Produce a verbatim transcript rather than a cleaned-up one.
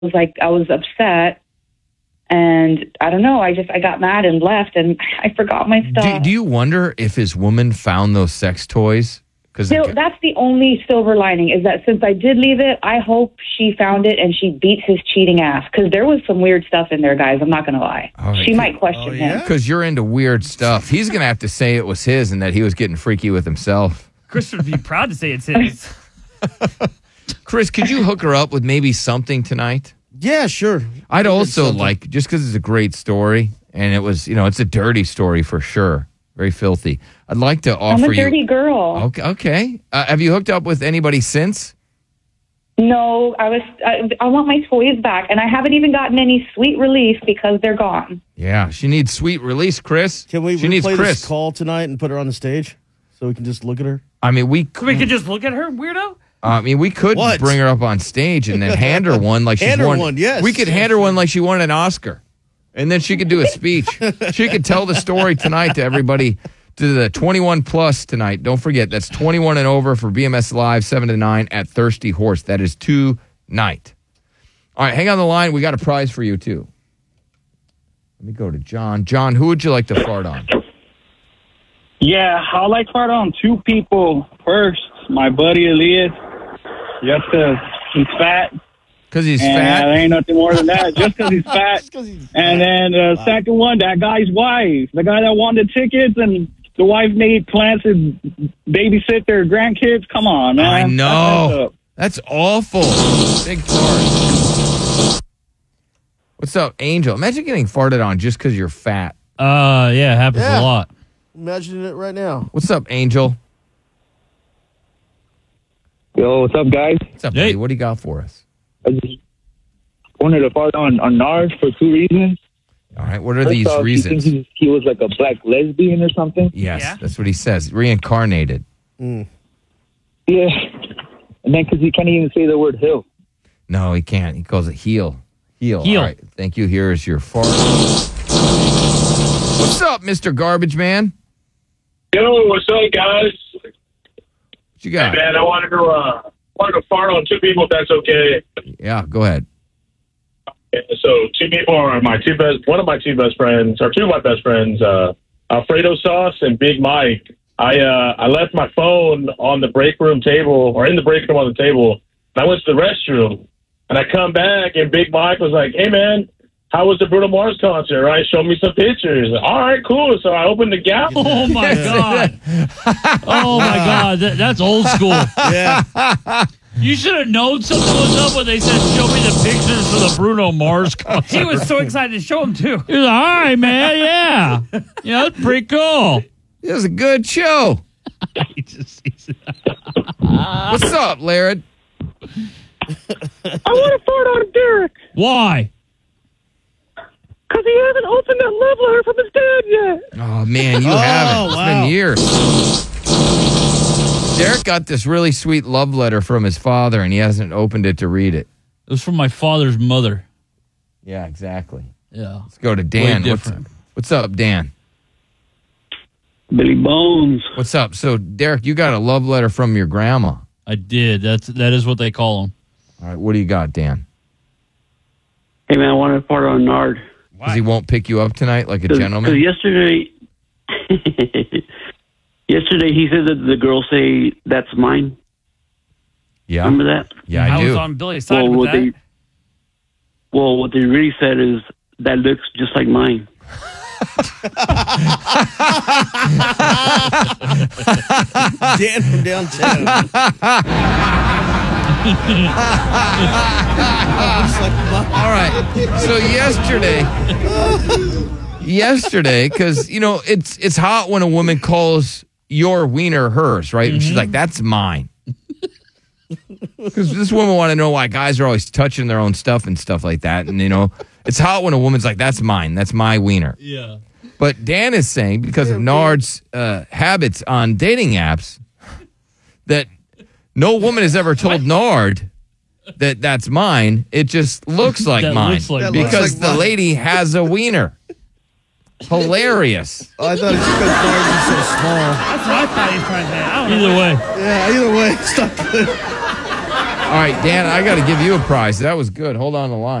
was like, I was upset. And I don't know, I just, I got mad and left, and I forgot my stuff. Do, do you wonder if his woman found those sex toys? Because So that's the only silver lining, is that since I did leave it, I hope she found it and she beats his cheating ass. Because there was some weird stuff in there, guys. I'm not going to lie. right. She might question Oh, yeah? him. Because you're into weird stuff. He's going to have to say it was his and that he was getting freaky with himself. Chris would be proud to say it's his. Chris, could you hook her up with maybe something tonight? Yeah, sure. I'd also something. like, just because it's a great story, and it was, you know, it's a dirty story for sure. Very filthy. I'd like to offer you... I'm a dirty girl. Okay. okay. Uh, have you hooked up with anybody since? No, I was. I, I want my toys back, and I haven't even gotten any sweet relief because they're gone. Yeah, she needs sweet release, Chris. Can we she needs replay Chris. this call tonight and put her on the stage so we can just look at her? I mean, we We could just look at her, weirdo. I mean, we could What? bring her up on stage and then hand her one like she's Hand her won. one, yes. We could hand her one like she won an Oscar, and then she could do a speech. She could tell the story tonight to everybody, to the twenty-one plus tonight. Don't forget, that's twenty-one and over for B M S Live, seven to nine at Thirsty Horse. That is tonight. All right, hang on the line. We got a prize for you, too. Let me go to John. John, who would you like to fart on? Yeah, I like to fart on two people. First, my buddy Elias, just because he's fat. Because he's and fat? There ain't nothing more than that. Just because he's fat. And then the uh, second one, that guy's wife. The guy that won the tickets and the wife made plans to babysit their grandkids. Come on, man. I know. That's messed up. That's awful. Big fart. What's up, Angel? Imagine getting farted on just because you're fat. Uh, yeah, it happens Yeah. a lot. Imagine it right now. What's up, Angel? Yo, what's up, guys? What's up, Hey. buddy? What do you got for us? I just wanted to fart on, on Nars for two reasons. All right, what are First these off, he reasons? thinks he, he was like a black lesbian or something. Yes, Yeah. that's what he says. Reincarnated. Yeah. And then because he can't even say the word hill. No, he can't. He calls it heel. Heel. Heel. All right, thank you. Here is your fart. What's up, Mister Garbage Man? Yo, what's up, guys? What you got? Hey, man, I wanted to uh, wanted to fart on two people, if that's okay. Yeah, go ahead. So, two people are my two best. One of my two best friends, or two of my best friends, uh, Alfredo Sauce and Big Mike. I uh, I left my phone on the break room table, or in the break room on the table. And I went to the restroom, and I come back, and Big Mike was like, "Hey, man, how was the Bruno Mars concert? Right? Show me some pictures." All right, cool. So I opened the gap. Oh, my God. Oh, my God. That, that's old school. Yeah. You should have known something was up when they said, show me the pictures for the Bruno Mars concert. He was so excited to show him, too. He was like, all right, man, yeah. Yeah, that's pretty cool. It was a good show. He just sees it. What's up, Laird? I want to fart on Derek Why? because he hasn't opened that love letter from his dad yet. Oh, man, you Oh, haven't. It's wow. been years. Derek got this really sweet love letter from his father, and he hasn't opened it to read it. It was from my father's mother. Yeah, exactly. Yeah. Let's go to Dan. Way What's, different. what's up, Dan? Billy Bones. What's up? So, Derek, you got a love letter from your grandma. I did. That's that is what they call him. All right, what do you got, Dan? Hey, man, I want to fart on Nard. Because he won't pick you up tonight like a Because gentleman? yesterday, yesterday he said that the girls say, "That's mine." Yeah. Remember that? Yeah, I, I do. was on Billy's side Well, with what that. they, well, what they really said is, "That looks just like mine." Dan from downtown. All right. So yesterday, yesterday, because you know it's it's hot when a woman calls your wiener hers, right? And she's like, "That's mine." Because this woman want to know why guys are always touching their own stuff and stuff like that, and you know, it's hot when a woman's like, "That's mine. That's my wiener." Yeah. But Dan is saying because of Nard's uh, habits on dating apps that no woman has ever told Nard that that's mine. It just looks like That mine looks like That mine. looks because like the mine. lady has a wiener. Hilarious. Oh, I thought it's because Nars is so small. That's what I thought he was trying to say. I don't know. Either way. Yeah, either way, it's not good. right, Dan, I got to give you a prize. That was good. Hold on the line.